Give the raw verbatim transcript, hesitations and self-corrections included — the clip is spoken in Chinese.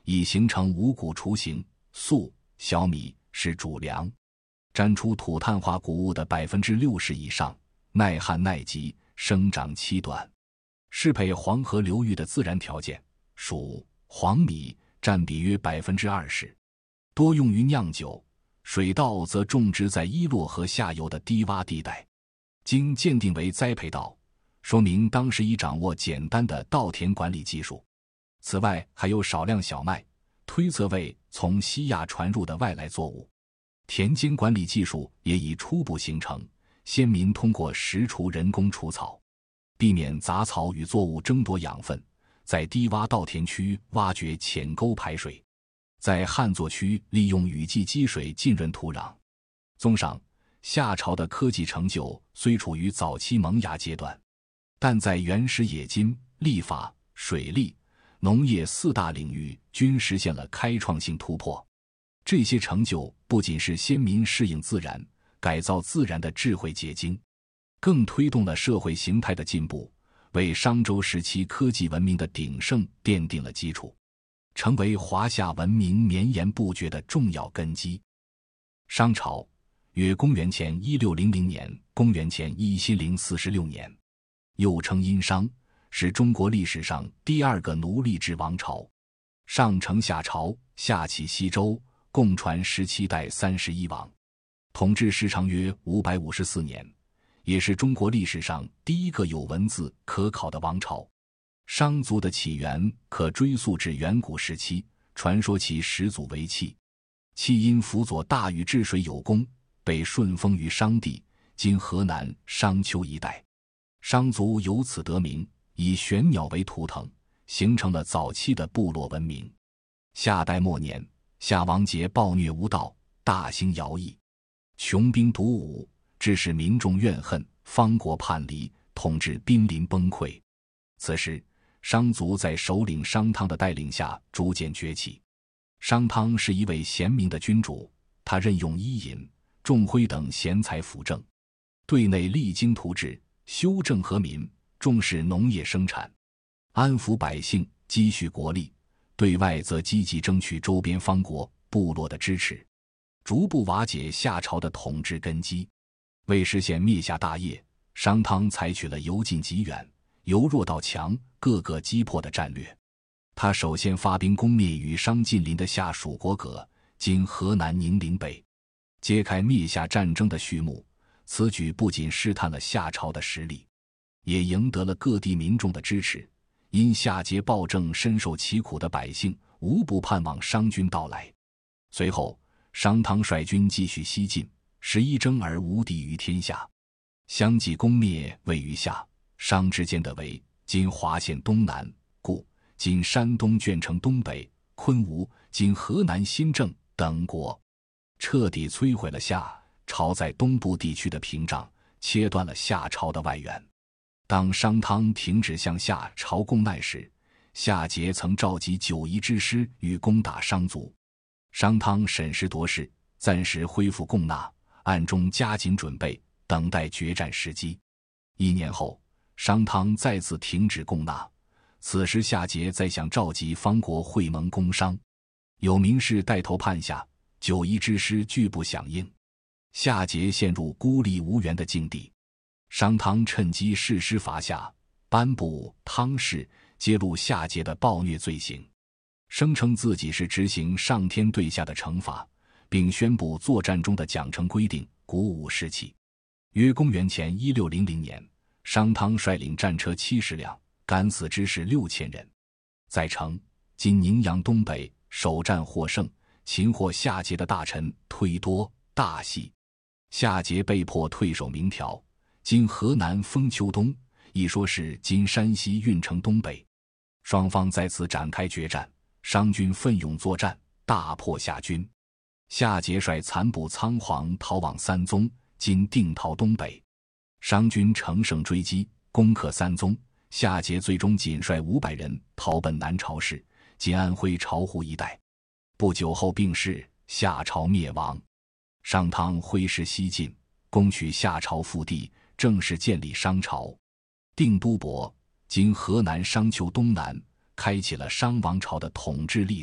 已形成五谷雏形，粟、小米是主粮，占出土碳化谷物的百分之六十以上，耐旱耐疾，生长期短，适配黄河流域的自然条件。黍、黄米占比约百分之二十，多用于酿酒。水稻则种植在伊洛河下游的低洼地带，经鉴定为栽培稻，说明当时已掌握简单的稻田管理技术。此外，还有少量小麦，推测为从西亚传入的外来作物。田间管理技术也已初步形成，先民通过实锄人工除草，避免杂草与作物争夺养分，在低洼稻田区挖掘浅沟排水，在旱作区利用雨季积水浸润土壤。综上，夏朝的科技成就虽处于早期萌芽阶段，但在原始冶金、历法、水利、农业四大领域均实现了开创性突破。这些成就不仅是先民适应自然、改造自然的智慧结晶，更推动了社会形态的进步，为商周时期科技文明的鼎盛奠定了基础，成为华夏文明绵延不绝的重要根基。商朝约公元前一六零零年，公元前一千零四十六年，又称殷商，是中国历史上第二个奴隶制王朝。上承夏朝，下启西周，共传十七代三十一王，统治时长约五百五十四年，也是中国历史上第一个有文字可考的王朝。商族的起源可追溯至远古时期，传说其始祖为契，契因辅佐大禹治水有功，被顺封于商地，今河南商丘一带。商族由此得名，以玄鸟为图腾，形成了早期的部落文明。夏代末年，夏王桀暴虐无道，大兴徭役，穷兵黩武，致使民众怨恨，方国叛离，统治濒临崩溃。此时，商族在首领商汤的带领下逐渐崛起。商汤是一位贤明的君主，他任用伊尹、仲辉等贤才辅政，对内励精图治，修正和民，重视农业生产，安抚百姓，积蓄国力；对外则积极争取周边方国、部落的支持，逐步瓦解夏朝的统治根基。为实现灭夏大业，商汤采取了由近及远、由弱到强、各个击破的战略。他首先发兵攻灭与商近邻的夏蜀国葛，今河南宁陵北，揭开灭夏战争的序幕。此举不仅试探了夏朝的实力，也赢得了各地民众的支持。因夏桀暴政深受其苦的百姓无不盼望商军到来。随后，商汤率军继续西进，十一征而无敌于天下，相继攻灭位于夏、商之间的为今华县东南、故今山东鄄城东北、昆吾今河南新郑等国，彻底摧毁了夏朝在东部地区的屏障，切断了夏朝的外援。当商汤停止向夏朝贡难时，夏桀曾召集九夷之师与攻打商族。商汤审时度势，暂时恢复贡纳，暗中加紧准备，等待决战时机。一年后，商汤再次停止贡纳，此时夏桀再想召集方国会盟攻商，有名士带头叛夏，九夷之师拒不响应，夏桀陷入孤立无援的境地。商汤趁机誓师伐夏，颁布汤誓，揭露夏桀的暴虐罪行，声称自己是执行上天对下的惩罚，并宣布作战中的奖惩规定，鼓舞士气。约公元前一六零零年，商汤率领战车七十辆，敢死之士六千人，在城今宁阳东北首战获胜，擒获夏桀的大臣忒多、大细。夏桀被迫退守明条，今河南封丘东，一说是今山西运城东北。双方在此展开决战，商军奋勇作战，大破夏军。夏桀率残部仓皇逃往三宗，今定陶东北。商军乘胜追击，攻克三宗。夏桀最终仅率五百人逃奔南朝市，今安徽巢湖一带。不久后病逝，夏朝灭亡。商汤挥师西进，攻取夏朝腹地，正式建立商朝。定都伯，今河南商丘东南，开启了商王朝的统治历